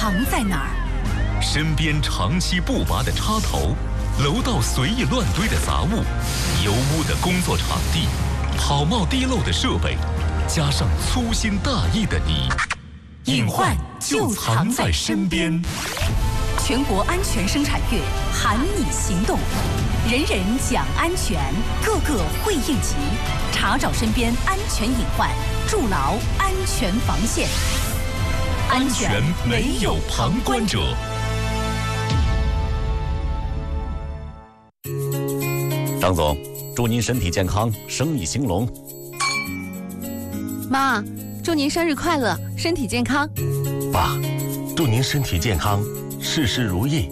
藏在哪儿？ 身边长期不拔的插头，楼道随意乱堆的杂物，油污的工作场地，跑冒滴漏的设备，加上粗心大意的你， 隐患就藏在身边。全国安全生产月喊你行动，人人讲安全，个个会应急，查找身边安全隐患，筑牢安全防线。安全没有旁观者。 张总，祝您身体健康，生意兴隆。 妈，祝您生日快乐，身体健康。 爸，祝您身体健康，事事如意。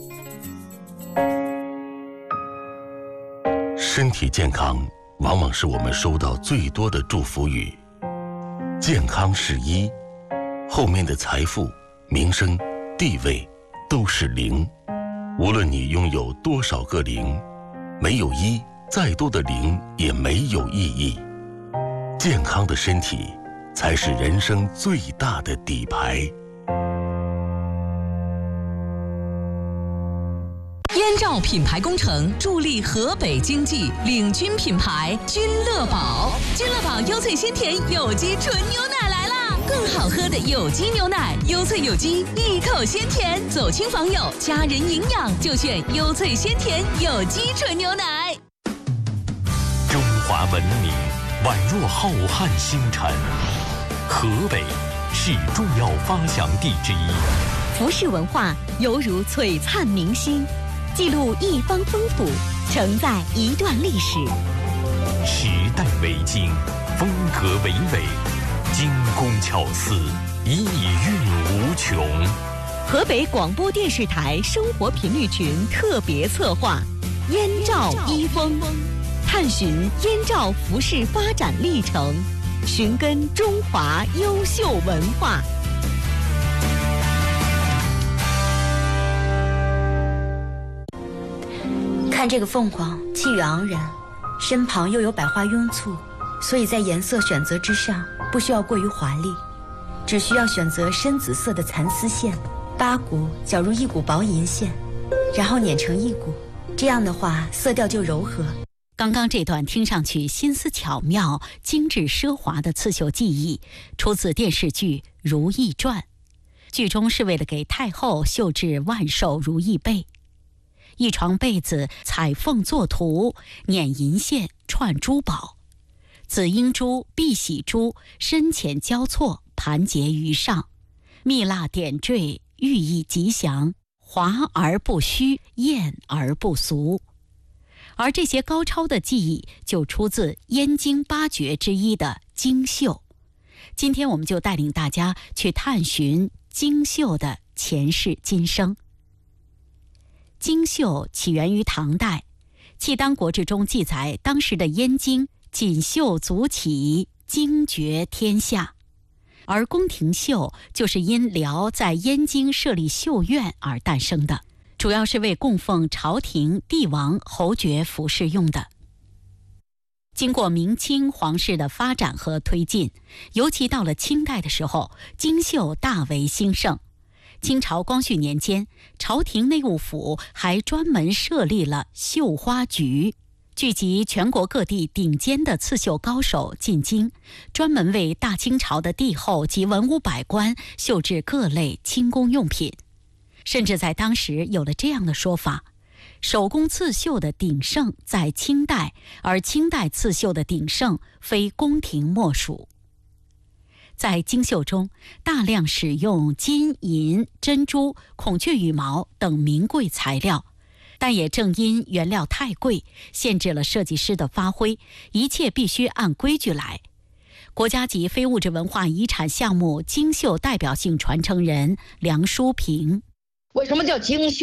身体健康往往是我们收到最多的祝福语。健康是一，后面的财富、名声、地位都是零。无论你拥有多少个零，没有一，再多的零也没有意义。健康的身体才是人生最大的底牌。 燕赵品牌工程助力河北经济，领军品牌君乐宝。君乐宝优萃鲜甜有机纯牛奶来啦！更好喝的有机牛奶，优萃有机，一口鲜甜，走亲访友，家人营养就选优萃鲜甜有机纯牛奶。 中华文明宛若浩瀚星辰，河北是重要发祥地之一。 服饰文化犹如璀璨明星，记录一方风土，承载一段历史。 时代为经，风格为纬，精工巧思，意蕴无穷。 河北广播电视台生活频率群特别策划《燕赵一风》，探寻燕赵服饰发展历程，寻根中华优秀文化。 看这个凤凰气宇昂然，身旁又有百花拥簇，所以在颜色选择之上不需要过于华丽，只需要选择深紫色的蚕丝线，8股绞入1股薄银线，然后捻成1股，这样的话色调就柔和。 刚刚这段听上去心思巧妙、精致奢华的刺绣技艺，出自电视剧《如懿传》，剧中是为了给太后绣制万寿如意被。一床被子彩凤作图，捻银线串珠宝，紫英珠、碧玺珠深浅交错盘结于上，蜜蜡点缀，寓意吉祥，华而不虚，艳而不俗。而这些高超的技艺就出自燕京8绝之一的京绣。今天我们就带领大家去探寻京绣的前世今生。京绣起源于唐代，《契丹国志》中记载，当时的燕京锦绣足起，惊绝天下。而宫廷绣就是因辽在燕京设立绣院而诞生的，主要是为供奉朝廷、帝王、侯爵服饰用的。经过明清皇室的发展和推进，尤其到了清代的时候，京绣大为兴盛。清朝光绪年间，朝廷内务府还专门设立了绣花局，聚集全国各地顶尖的刺绣高手进京，专门为大清朝的帝后及文武百官绣制各类轻工用品。甚至在当时有了这样的说法：手工刺绣的鼎盛在清代，而清代刺绣的鼎盛非宫廷莫属。在京绣中，大量使用金银、珍珠、孔雀羽毛等名贵材料，但也正因原料太贵，限制了设计师的发挥，一切必须按规矩来。国家级非物质文化遗产项目京绣代表性传承人梁淑平： 为什么叫京绣？